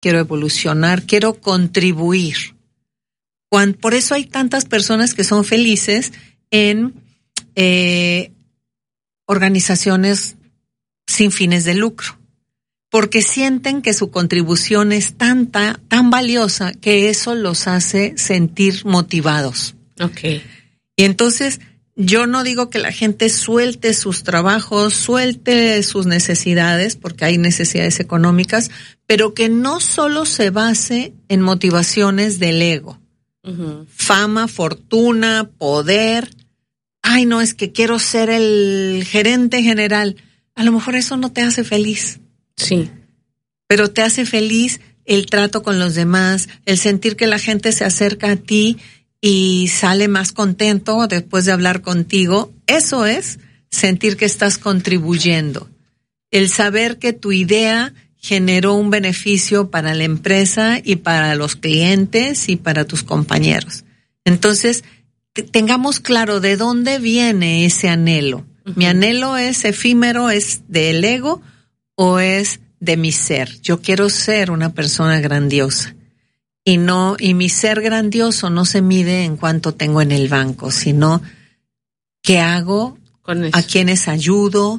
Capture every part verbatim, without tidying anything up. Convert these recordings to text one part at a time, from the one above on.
quiero evolucionar, quiero contribuir. Cuando, por eso hay tantas personas que son felices en eh, organizaciones sin fines de lucro, porque sienten que su contribución es tanta, tan valiosa que eso los hace sentir motivados. Okay. Y entonces yo no digo que la gente suelte sus trabajos, suelte sus necesidades, porque hay necesidades económicas, pero que no solo se base en motivaciones del ego. Uh-huh. Fama, fortuna, poder. Ay, no, es que quiero ser el gerente general. A lo mejor eso no te hace feliz. Sí. Pero te hace feliz el trato con los demás, el sentir que la gente se acerca a ti y sale más contento después de hablar contigo. Eso es sentir que estás contribuyendo. El saber que tu idea generó un beneficio para la empresa y para los clientes y para tus compañeros. Entonces, t- tengamos claro de dónde viene ese anhelo. Uh-huh. ¿Mi anhelo es efímero, es del ego o es de mi ser? Yo quiero ser una persona grandiosa. Y no, y mi ser grandioso no se mide en cuánto tengo en el banco, sino qué hago, a quiénes ayudo,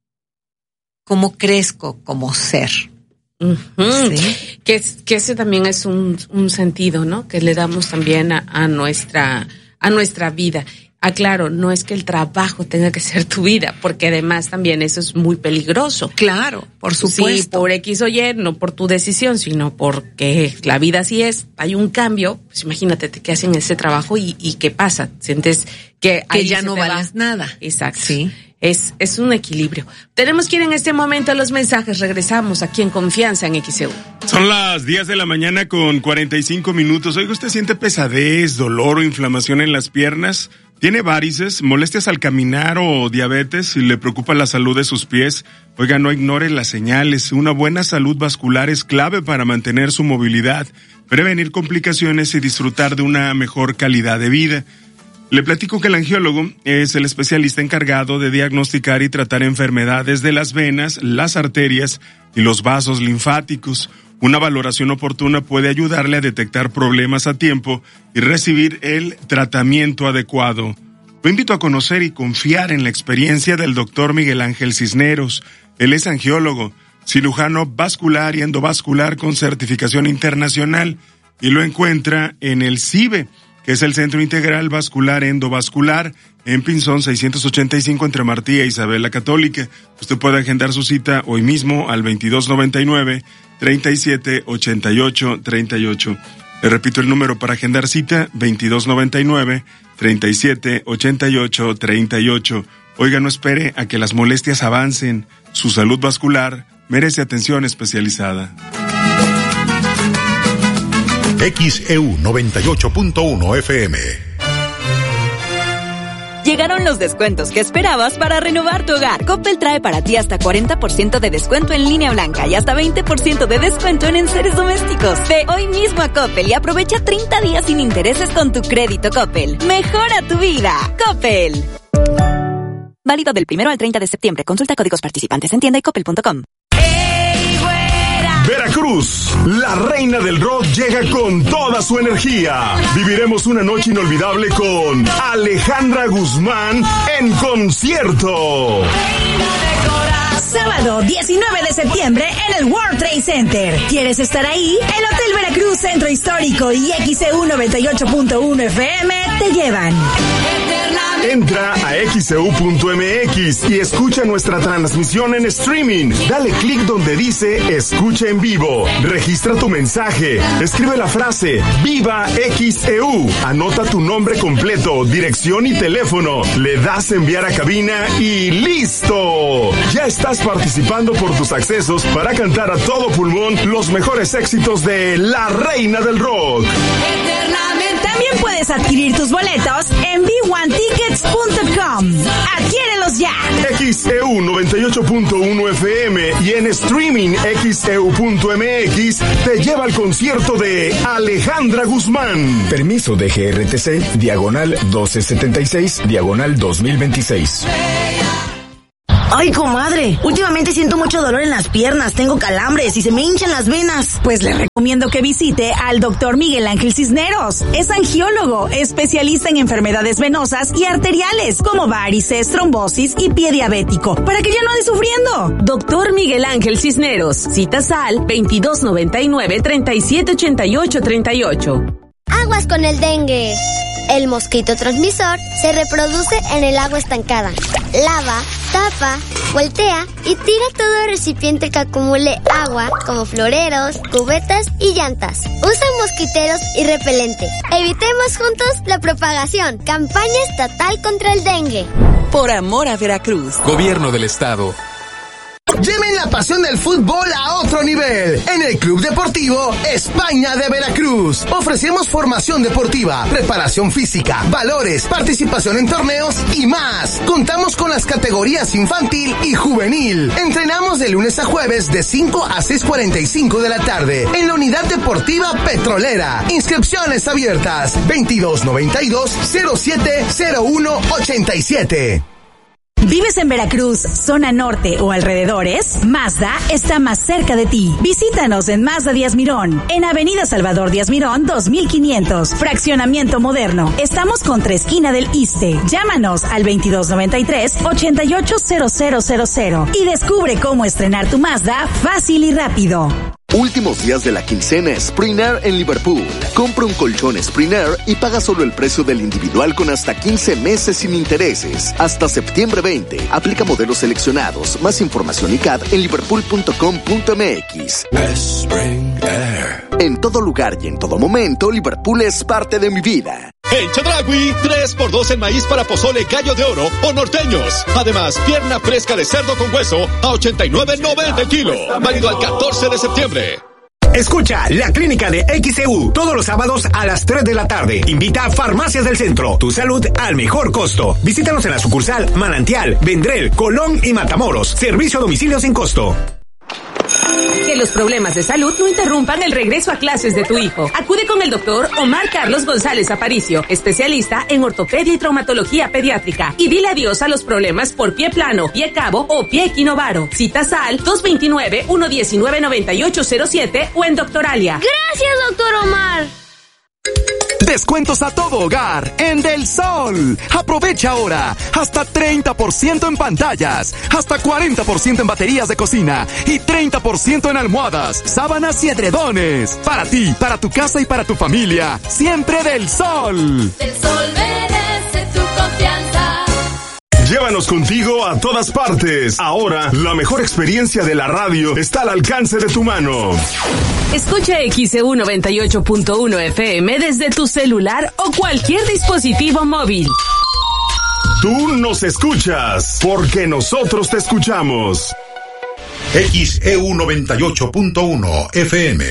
cómo crezco como ser. Uh-huh. ¿Sí? Que, que ese también es un, un sentido, ¿no? Que le damos también a, a nuestra, a nuestra vida. Ah, claro, no es que el trabajo tenga que ser tu vida, porque además también eso es muy peligroso. Claro, por supuesto. Sí, por X o Y, no por tu decisión, sino porque la vida así es, hay un cambio, pues imagínate, te quedas en ese trabajo y, y ¿qué pasa? Sientes que, que ya no vales nada. Exacto. Sí. Es, es un equilibrio. Tenemos que ir en este momento a los mensajes. Regresamos aquí en Confianza en X E U. Son las diez de la mañana con cuarenta y cinco minutos. Oiga, ¿usted siente pesadez, dolor o inflamación en las piernas? ¿Tiene varices, molestias al caminar o diabetes y le preocupa la salud de sus pies? Oiga, no ignore las señales. Una buena salud vascular es clave para mantener su movilidad, prevenir complicaciones y disfrutar de una mejor calidad de vida. Le platico que el angiólogo es el especialista encargado de diagnosticar y tratar enfermedades de las venas, las arterias y los vasos linfáticos. Una valoración oportuna puede ayudarle a detectar problemas a tiempo y recibir el tratamiento adecuado. Lo invito a conocer y confiar en la experiencia del doctor Miguel Ángel Cisneros. Él es angiólogo, cirujano vascular y endovascular con certificación internacional y lo encuentra en el C I B E, que es el Centro Integral Vascular Endovascular, en Pinzón seiscientos ochenta y cinco entre Martí e Isabel la Católica. Usted puede agendar su cita hoy mismo al veintidós noventa y nueve, treinta y siete ochenta y ocho, treinta y ocho. Le repito el número para agendar cita, veintidós noventa y nueve, treinta y siete ochenta y ocho, treinta y ocho. Oiga, no espere a que las molestias avancen. Su salud vascular merece atención especializada. X E U noventa y ocho punto uno F M. Llegaron los descuentos que esperabas para renovar tu hogar. Coppel trae para ti hasta cuarenta por ciento de descuento en línea blanca y hasta veinte por ciento de descuento en enseres domésticos. Ve hoy mismo a Coppel y aprovecha treinta días sin intereses con tu crédito Coppel. Mejora tu vida. Coppel. Válido del primero al treinta de septiembre. Consulta códigos participantes en tienda y coppel punto com. Veracruz, la reina del rock llega con toda su energía. Viviremos una noche inolvidable con Alejandra Guzmán en concierto. Sábado diecinueve de septiembre en el World Trade Center. ¿Quieres estar ahí? El Hotel Veracruz Centro Histórico y X E U noventa y ocho punto uno F M te llevan. Entra a X E U punto M X y escucha nuestra transmisión en streaming. Dale clic donde dice Escucha en vivo. Registra tu mensaje. Escribe la frase Viva X E U. Anota tu nombre completo, dirección y teléfono. Le das enviar a cabina y ¡listo! Ya estás participando por tus accesos para cantar a todo pulmón los mejores éxitos de la reina del rock. También puedes adquirir tus boletos en b one tickets punto com. ¡Adquiérelos ya! X E U noventa y ocho punto uno F M y en streaming X E U punto M X te lleva al concierto de Alejandra Guzmán. Permiso de G R T C, diagonal doce setenta y seis, diagonal dos mil veintiséis. Ay, comadre, últimamente siento mucho dolor en las piernas, tengo calambres y se me hinchan las venas. Pues le recomiendo Recomiendo que visite al doctor Miguel Ángel Cisneros. Es angiólogo, especialista en enfermedades venosas y arteriales, como varices, trombosis y pie diabético, para que ya no ande sufriendo. Doctor Miguel Ángel Cisneros. Citas al veintidós noventa y nueve, treinta y siete ochenta y ocho treinta y ocho. Aguas con el dengue. El mosquito transmisor se reproduce en el agua estancada. Lava, tapa, voltea y tira todo recipiente que acumule agua, como floreros, cubetas y llantas. Usa mosquiteros y repelente. Evitemos juntos la propagación. Campaña estatal contra el dengue. Por amor a Veracruz. Gobierno del Estado. Lleven la pasión del fútbol a otro nivel. En el Club Deportivo España de Veracruz ofrecemos formación deportiva, preparación física, valores, participación en torneos y más. Contamos con las categorías infantil y juvenil. Entrenamos de lunes a jueves de cinco a seis cuarenta y cinco de la tarde en la Unidad Deportiva Petrolera. Inscripciones abiertas veintidós noventa y dos, cero siete cero uno ochenta y siete. ¿Vives en Veracruz, zona norte o alrededores? Mazda está más cerca de ti. Visítanos en Mazda Díaz Mirón, en Avenida Salvador Díaz Mirón dos mil quinientos, Fraccionamiento Moderno. Estamos contra esquina del Iste. Llámanos al veintidós noventa y tres, ochenta y ocho cero cero cero cero y descubre cómo estrenar tu Mazda fácil y rápido. Últimos días de la quincena Spring Air en Liverpool. Compra un colchón Spring Air y paga solo el precio del individual con hasta quince meses sin intereses. Hasta septiembre veinte. Aplica modelos seleccionados. Más información y C A D en liverpool punto com punto m x. Spring Air. En todo lugar y en todo momento, Liverpool es parte de mi vida. En Chedraui, tres por dos en maíz para pozole gallo de oro o norteños. Además, pierna fresca de cerdo con hueso a ochenta y nueve noventa el kilo. Válido al catorce de septiembre. Escucha La Clínica de X E U todos los sábados a las tres de la tarde. Invita a Farmacias del Centro. Tu salud al mejor costo. Visítanos en la sucursal Manantial, Vendrell, Colón y Matamoros. Servicio a domicilio sin costo. Que los problemas de salud no interrumpan el regreso a clases de tu hijo. Acude con el doctor Omar Carlos González Aparicio, especialista en ortopedia y traumatología pediátrica. Y dile adiós a los problemas por pie plano, pie cabo o pie equinovaro. Citas al dos dos nueve, uno uno nueve, nueve ocho cero siete o en Doctoralia. Gracias, doctor Omar. Descuentos a todo hogar en Del Sol. Aprovecha ahora. Hasta treinta por ciento en pantallas, hasta cuarenta por ciento en baterías de cocina y treinta por ciento en almohadas, sábanas y edredones. Para ti, para tu casa y para tu familia. Siempre Del Sol. Del Sol merece tu confianza. Llévanos contigo a todas partes. Ahora, la mejor experiencia de la radio está al alcance de tu mano. Escucha X E U noventa y ocho punto uno F M desde tu celular o cualquier dispositivo móvil. Tú nos escuchas, porque nosotros te escuchamos. X E U noventa y ocho punto uno F M.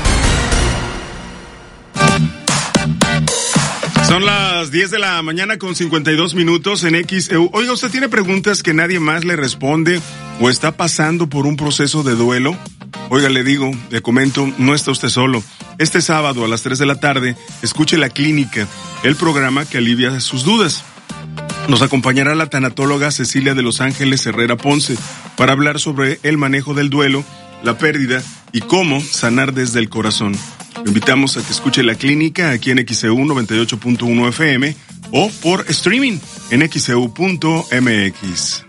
Son las diez de la mañana con cincuenta y dos minutos en X E U. Oiga, ¿usted tiene preguntas que nadie más le responde o está pasando por un proceso de duelo? Oiga, le digo, le comento, no está usted solo. Este sábado a las tres de la tarde, escuche La Clínica, el programa que alivia sus dudas. Nos acompañará la tanatóloga Cecilia de Los Ángeles Herrera Ponce para hablar sobre el manejo del duelo, la pérdida y cómo sanar desde el corazón. Lo invitamos a que escuche La Clínica aquí en X E U noventa y ocho punto uno F M o por streaming en x e u punto m x.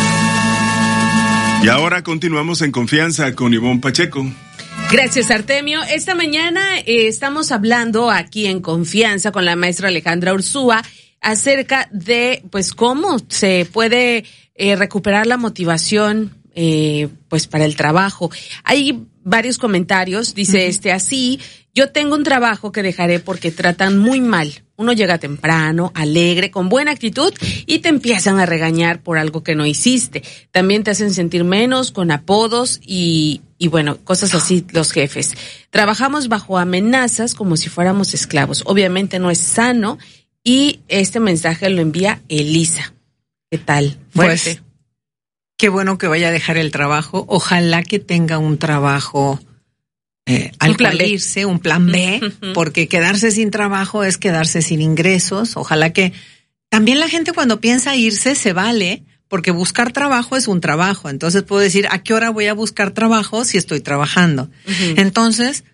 Y ahora continuamos en confianza con Ivonne Pacheco. Gracias, Artemio. Esta mañana eh, estamos hablando aquí en Confianza con la maestra Alejandra Ursúa acerca de, pues, cómo se puede eh, recuperar la motivación, eh, pues, para el trabajo. Hay varios comentarios, dice uh-huh. este así: yo tengo un trabajo que dejaré porque tratan muy mal. Uno llega temprano, alegre, con buena actitud y te empiezan a regañar por algo que no hiciste. También te hacen sentir menos con apodos y, y bueno, cosas así los jefes. Trabajamos bajo amenazas como si fuéramos esclavos. Obviamente no es sano y este mensaje lo envía Elisa. ¿Qué tal? Fuerte. Pues, qué bueno que vaya a dejar el trabajo. Ojalá que tenga un trabajo Eh, al cual irse, un plan B, uh-huh. porque quedarse sin trabajo es quedarse sin ingresos. Ojalá que también la gente cuando piensa irse se vale, porque buscar trabajo es un trabajo. Entonces puedo decir, ¿a qué hora voy a buscar trabajo si estoy trabajando? Uh-huh. Entonces,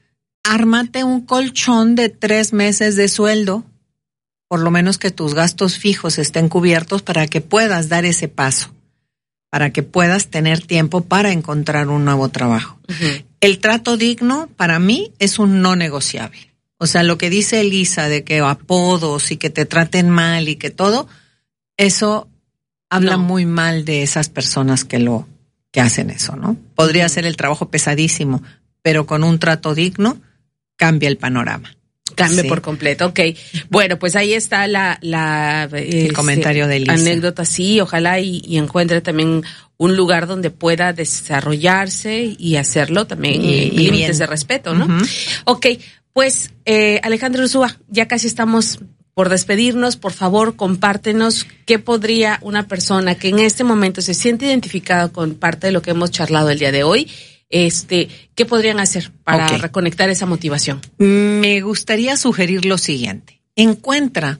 ármate un colchón de tres meses de sueldo, por lo menos que tus gastos fijos estén cubiertos para que puedas dar ese paso, para que puedas tener tiempo para encontrar un nuevo trabajo. Uh-huh. El trato digno para mí es un no negociable. O sea, lo que dice Elisa de que apodos y que te traten mal y que todo, eso habla no. muy mal de esas personas que lo que hacen eso, ¿no? Podría uh-huh. ser el trabajo pesadísimo, pero con un trato digno cambia el panorama. Cambia sí. por completo, ok. Bueno, pues ahí está la, la el este, comentario de Elisa. Anécdota, sí, ojalá y, y encuentre también un lugar donde pueda desarrollarse y hacerlo también, y, y límites de respeto, ¿no? Uh-huh. Ok, pues eh, Alejandra Ursúa, ya casi estamos por despedirnos. Por favor, compártenos qué podría una persona que en este momento se siente identificada con parte de lo que hemos charlado el día de hoy, Este, ¿qué podrían hacer para okay. reconectar esa motivación? Me gustaría sugerir lo siguiente. Encuentra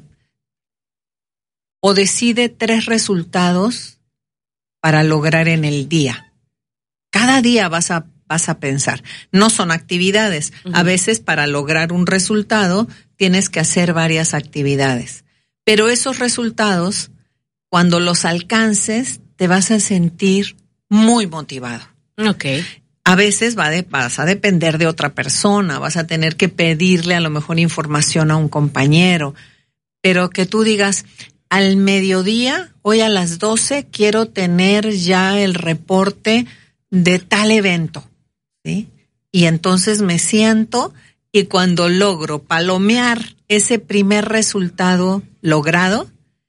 o decide tres resultados para lograr en el día. Cada día vas a, vas a pensar. No son actividades. Uh-huh. A veces para lograr un resultado tienes que hacer varias actividades. Pero esos resultados, cuando los alcances, te vas a sentir muy motivado. Okay. A veces va de, vas a depender de otra persona, vas a tener que pedirle a lo mejor información a un compañero, pero que tú digas, al mediodía, hoy a las doce, quiero tener ya el reporte de tal evento, ¿sí? Y entonces me siento y cuando logro palomear ese primer resultado logrado,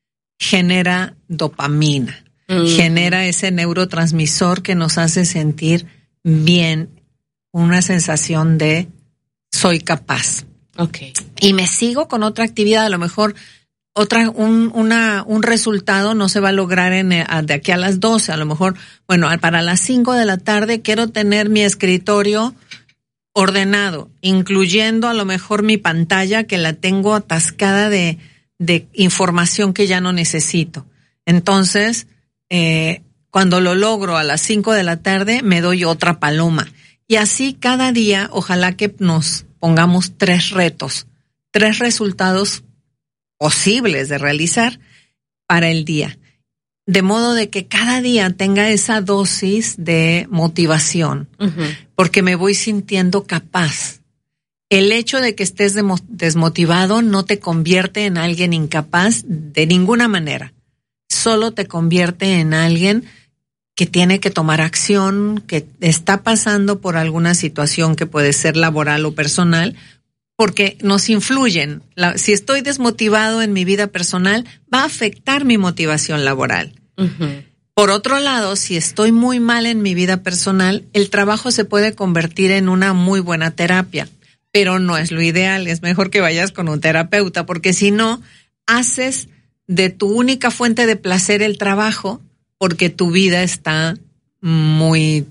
genera dopamina, mm. genera ese neurotransmisor que nos hace sentir bien, una sensación de soy capaz. Okay. Y me sigo con otra actividad, a lo mejor otra un una un resultado no se va a lograr en de aquí a las doce, a lo mejor, bueno, para las cinco de la tarde quiero tener mi escritorio ordenado, incluyendo a lo mejor mi pantalla que la tengo atascada de de información que ya no necesito. Entonces, eh cuando lo logro a las cinco de la tarde, me doy otra paloma. Y así cada día, ojalá que nos pongamos tres retos, tres resultados posibles de realizar para el día. De modo de que cada día tenga esa dosis de motivación, uh-huh. porque me voy sintiendo capaz. El hecho de que estés desmotivado no te convierte en alguien incapaz de ninguna manera. Solo te convierte en alguien que tiene que tomar acción, que está pasando por alguna situación que puede ser laboral o personal, porque nos influyen. La, si estoy desmotivado en mi vida personal, va a afectar mi motivación laboral. Uh-huh. Por otro lado, si estoy muy mal en mi vida personal, el trabajo se puede convertir en una muy buena terapia, pero no es lo ideal. Es mejor que vayas con un terapeuta, porque si no, haces de tu única fuente de placer el trabajo, porque tu vida está muy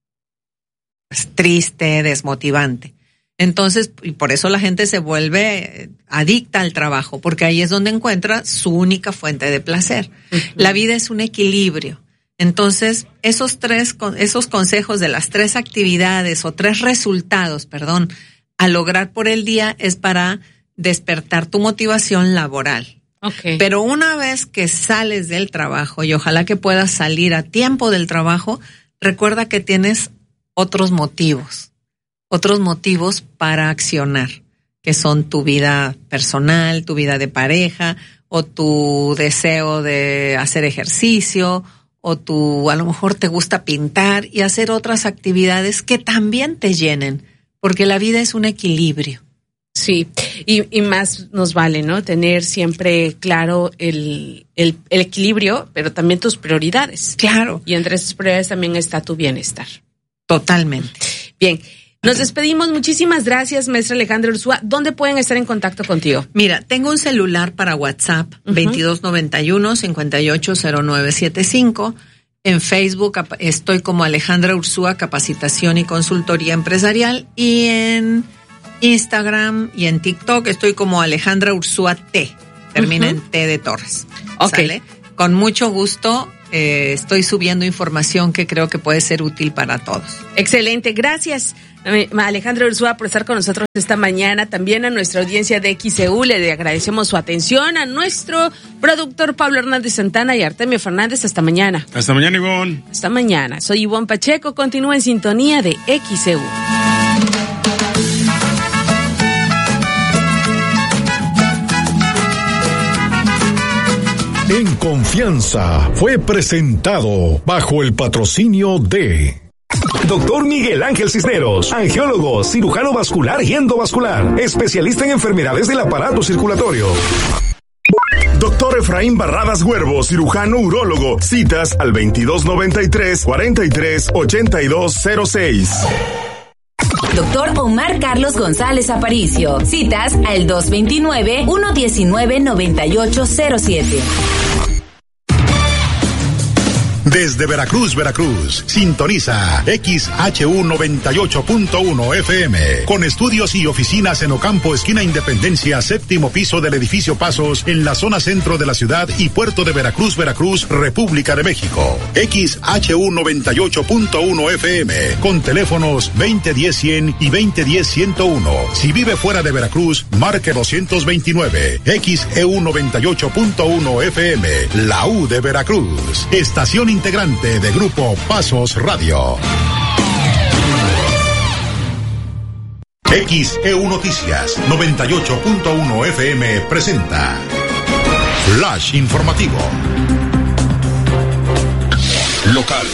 pues, triste, desmotivante. Entonces, y por eso la gente se vuelve adicta al trabajo, porque ahí es donde encuentra su única fuente de placer. Uh-huh. La vida es un equilibrio. Entonces, esos tres, esos consejos de las tres actividades o tres resultados, perdón, a lograr por el día es para despertar tu motivación laboral. Okay. Pero una vez que sales del trabajo, y ojalá que puedas salir a tiempo del trabajo, recuerda que tienes otros motivos, otros motivos para accionar, que son tu vida personal, tu vida de pareja, o tu deseo de hacer ejercicio, o tu, a lo mejor te gusta pintar y hacer otras actividades que también te llenen, porque la vida es un equilibrio. Sí, y, y más nos vale, ¿no? Tener siempre claro el, el, el equilibrio, pero también tus prioridades. Claro. Y entre esas prioridades también está tu bienestar. Totalmente. Bien, nos despedimos. Muchísimas gracias, maestra Alejandra Ursúa. ¿Dónde pueden estar en contacto contigo? Mira, tengo un celular para WhatsApp, uh-huh. veintidós noventa y uno, cincuenta y ocho cero nueve setenta y cinco. En Facebook estoy como Alejandra Ursúa, Capacitación y Consultoría Empresarial. Y en Instagram y en TikTok estoy como Alejandra Ursúa T, termina uh-huh. en T de Torres. Ok. ¿Sale? Con mucho gusto eh, estoy subiendo información que creo que puede ser útil para todos. Excelente, gracias Alejandra Ursúa por estar con nosotros esta mañana. También a nuestra audiencia de X E U le agradecemos su atención, a nuestro productor Pablo Hernández Santana y Artemio Fernández. Hasta mañana. Hasta mañana, Ivonne. Hasta mañana. Soy Ivonne Pacheco, continúa en sintonía de X E U. En Confianza fue presentado bajo el patrocinio de Doctor Miguel Ángel Cisneros, angiólogo, cirujano vascular y endovascular, especialista en enfermedades del aparato circulatorio. Doctor Efraín Barradas Huervo, cirujano urólogo. Citas al veintidós noventa y tres, cuarenta y tres, ochenta y dos cero seis. Doctor Omar Carlos González Aparicio. Citas al dos veintinueve, uno diecinueve, noventa y ocho cero siete. Desde Veracruz, Veracruz, sintoniza X H U noventa y ocho punto uno F M, con estudios y oficinas en Ocampo, esquina Independencia, séptimo piso del edificio Pasos, en la zona centro de la ciudad y puerto de Veracruz, Veracruz, República de México. X H U noventa y ocho punto uno F M, con teléfonos veinte diez cien y veinte diez ciento uno. Si vive fuera de Veracruz, marque doscientos veintinueve. X E U noventa y ocho punto uno F M, la U de Veracruz. Estación integrante de Grupo Pasos Radio. X E U Noticias noventa y ocho punto uno F M presenta Flash Informativo. Local.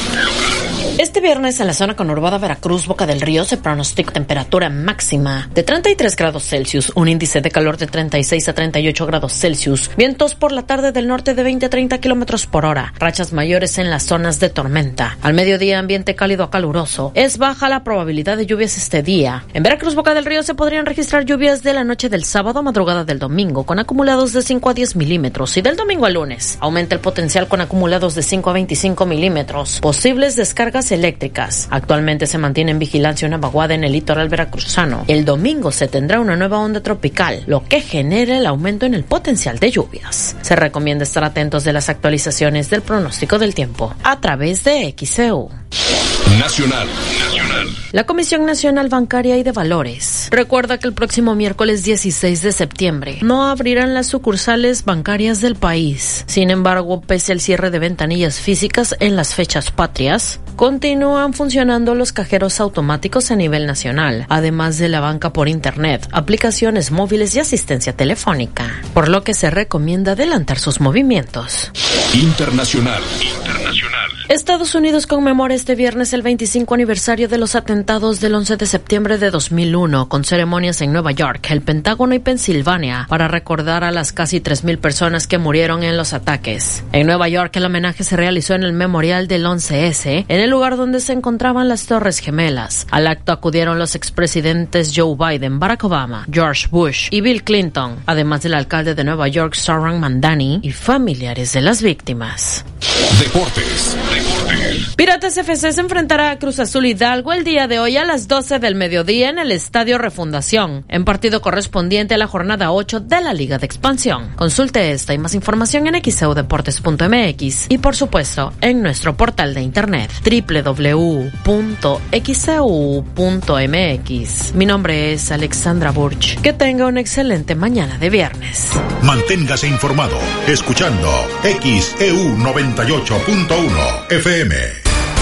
Este viernes en la zona conurbada Veracruz, Boca del Río, se pronostica temperatura máxima de treinta y tres grados Celsius, un índice de calor de treinta y seis a treinta y ocho grados Celsius, vientos por la tarde del norte de veinte a treinta kilómetros por hora, rachas mayores en las zonas de tormenta. Al mediodía, ambiente cálido a caluroso. Es baja la probabilidad de lluvias este día. En Veracruz, Boca del Río, se podrían registrar lluvias de la noche del sábado a madrugada del domingo, con acumulados de cinco a diez milímetros, y del domingo al lunes aumenta el potencial con acumulados de cinco a veinticinco milímetros. Posibles descargas eléctricas. Actualmente se mantiene en vigilancia una vaguada en el litoral veracruzano. El domingo se tendrá una nueva onda tropical, lo que genera el aumento en el potencial de lluvias. Se recomienda estar atentos de las actualizaciones del pronóstico del tiempo a través de X E U. Nacional. Nacional. La Comisión Nacional Bancaria y de Valores recuerda que el próximo miércoles dieciséis de septiembre no abrirán las sucursales bancarias del país. Sin embargo, pese al cierre de ventanillas físicas en las fechas patrias, continúan funcionando los cajeros automáticos a nivel nacional, además de la banca por internet, aplicaciones móviles y asistencia telefónica, por lo que se recomienda adelantar sus movimientos. Internacional. Internacional. Estados Unidos conmemora este viernes el veinticinco aniversario de los atentados del once de septiembre de dos mil uno, con ceremonias en Nueva York, el Pentágono y Pensilvania, para recordar a las casi tres mil personas que murieron en los ataques. En Nueva York, el homenaje se realizó en el memorial del once ese, en el lugar donde se encontraban las Torres Gemelas. Al acto acudieron los expresidentes Joe Biden, Barack Obama, George Bush y Bill Clinton, además del alcalde de Nueva York, Zohran Mamdani, y familiares de las víctimas. Deportes. Deportes. Piratas F C se enfrentará a Cruz Azul Hidalgo el día de hoy a las doce del mediodía en el Estadio Refundación, en partido correspondiente a la jornada ocho de la Liga de Expansión. Consulte esta y más información en x e u deportes punto m x y, por supuesto, en nuestro portal de internet doble u doble u doble u punto x e u punto m x. Mi nombre es Alexandra Burch. Que tenga una excelente mañana de viernes. Manténgase informado escuchando X E U noventa y ocho punto uno F M.